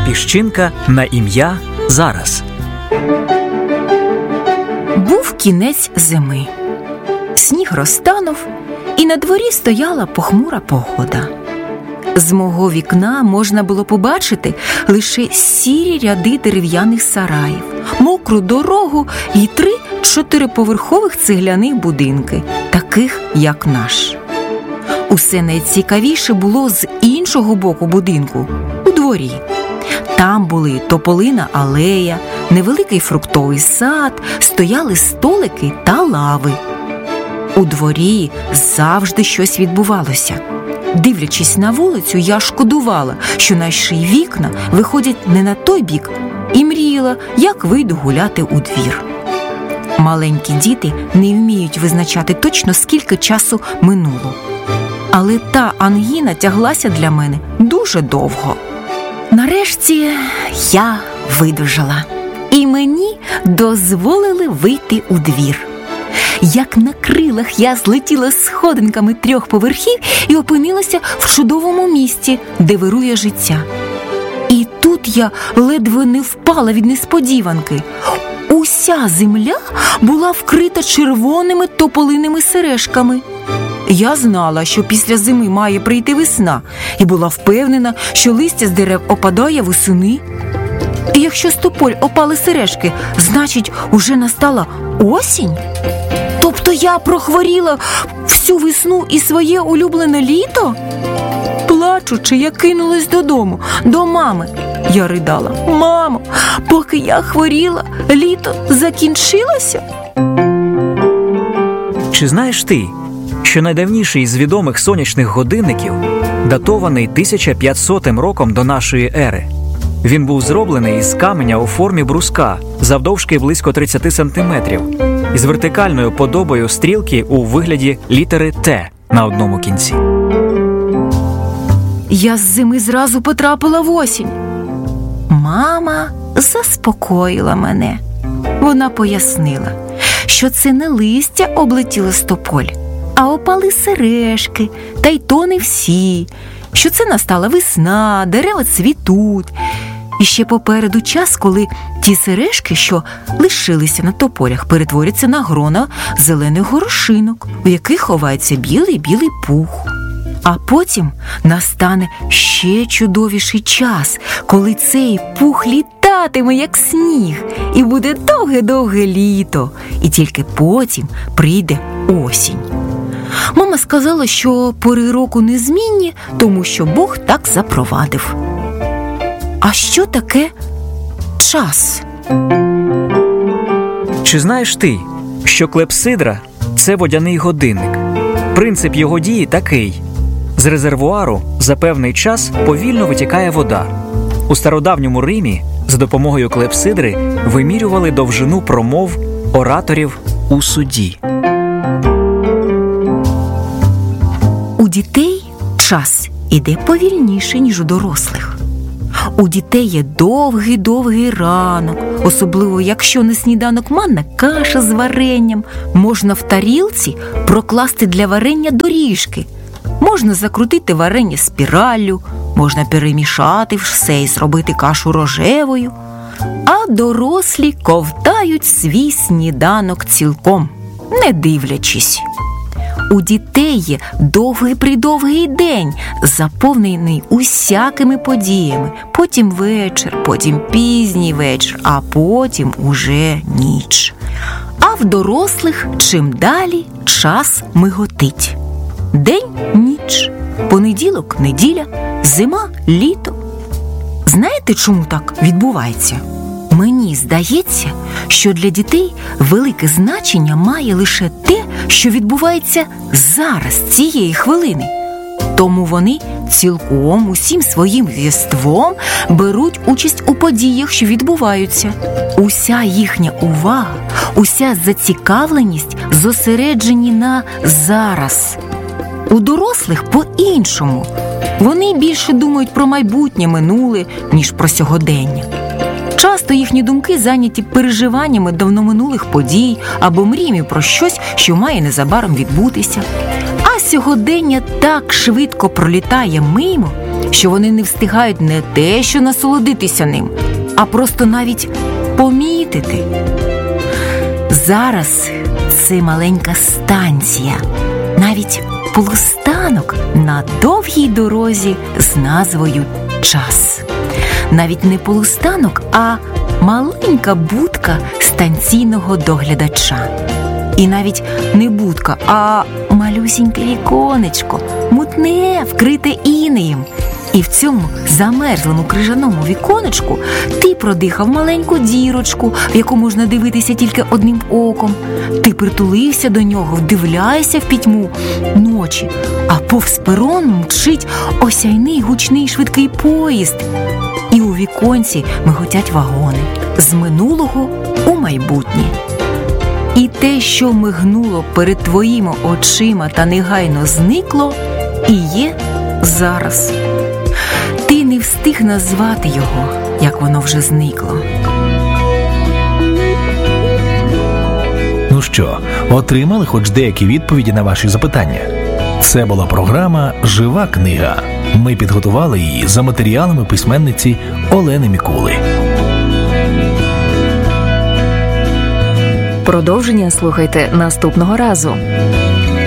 піщинка на ім'я Зараз. Був кінець зими. Сніг розтанув, і на дворі стояла похмура погода. З мого вікна можна було побачити лише сірі ряди дерев'яних сараїв, мокру дорогу і 3 чотириповерхових цегляних будинки, таких, як наш. Усе найцікавіше було з іншого боку будинку, у дворі. Там були тополина алея, невеликий фруктовий сад, стояли столики та лави. У дворі завжди щось відбувалося. Дивлячись на вулицю, я шкодувала, що наші вікна виходять не на той бік, і мріяла, як вийду гуляти у двір. Маленькі діти не вміють визначати точно, скільки часу минуло. Але та ангіна тяглася для мене дуже довго. Нарешті я видужала, і мені дозволили вийти у двір. Як на крилах я злетіла сходинками 3 поверхів і опинилася в чудовому місті, де вирує життя. І тут я ледве не впала від несподіванки. Уся земля була вкрита червоними тополиними сережками. Я знала, що після зими має прийти весна, і була впевнена, що листя з дерев опадає восени. І якщо з тополь опали сережки, значить, уже настала осінь? Тобто я прохворіла всю весну і своє улюблене літо? Плачучи, я кинулась додому, до мами. Я ридала: «Мамо, поки я хворіла, літо закінчилося?» Чи знаєш ти, що найдавніший з відомих сонячних годинників датований 1500 роком до нашої ери? Він був зроблений із каменя у формі бруска, завдовжки близько 30 сантиметрів, із вертикальною подобою стрілки у вигляді літери «Т» на одному кінці. Я з зими зразу потрапила в осінь. Мама заспокоїла мене. Вона пояснила, що це не листя облетіло з тополь, а опали сережки, та й то не всі, що це настала весна, дерева цвітуть. І ще попереду час, коли ті сережки, що лишилися на тополях, перетворяться на грона зелених горошинок, у яких ховається білий-білий пух. А потім настане ще чудовіший час, коли цей пух літатиме, як сніг, і буде довге-довге літо, і тільки потім прийде осінь. Мама сказала, що пори року незмінні, тому що Бог так запровадив. А що таке час? Чи знаєш ти, що клепсидра – це водяний годинник? Принцип його дії такий. З резервуару за певний час повільно витікає вода. У стародавньому Римі за допомогою клепсидри вимірювали довжину промов ораторів у суді. У дітей час іде повільніше, ніж у дорослих. У дітей є довгий ранок, особливо якщо на сніданок манна каша з варенням. Можна в тарілці прокласти для варення доріжки. Можна закрутити варення спіраллю, можна перемішати все і зробити кашу рожевою. А дорослі ковтають свій сніданок цілком, не дивлячись. У дітей є довгий день, заповнений усякими подіями. Потім вечір, потім пізній вечір, а потім уже ніч. А в дорослих чим далі час миготить. День – ніч, понеділок – неділя, зима – літо. Знаєте, чому так відбувається? Мені здається, що для дітей велике значення має лише те, що відбувається зараз, цієї хвилини. Тому вони цілком усім своїм єством беруть участь у подіях, що відбуваються. Уся їхня увага, уся зацікавленість зосереджені на зараз. У дорослих по-іншому. Вони більше думають про майбутнє, минуле, ніж про сьогодення. Часто їхні думки зайняті переживаннями давноминулих подій або мріями про щось, що має незабаром відбутися. А сьогодення так швидко пролітає мимо, що вони не встигають не те, що насолодитися ним, а просто навіть помітити. Зараз це маленька станція, навіть полустанок на довгій дорозі з назвою «Час». Навіть не полустанок, а маленька будка станційного доглядача. І навіть не будка, а малюсіньке віконечко, мутне, вкрите інеєм. І в цьому замерзлому крижаному віконечку ти продихав маленьку дірочку, в яку можна дивитися тільки одним оком. Ти притулився до нього, вдивляєшся в пітьму ночі, а повз перон мчить осяйний гучний швидкий поїзд. І у віконці миготять вагони з минулого у майбутнє. І те, що мигнуло перед твоїми очима та негайно зникло, і є зараз. Ти не встиг назвати його, як воно вже зникло. Ну що, отримали хоч деякі відповіді на ваші запитання? Це була програма «Жива книга». Ми підготували її за матеріалами письменниці Олени Мікули. Продовження слухайте наступного разу.